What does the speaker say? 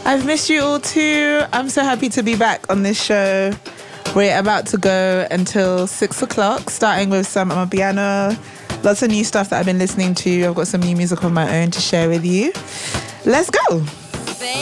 I've missed you all too. I'm so happy to be back on this show. We're about to go until 6 o'clock, starting with some Amapiano. Lots of new stuff that I've been listening to. I've got some new music of my own to share with you. Let's go.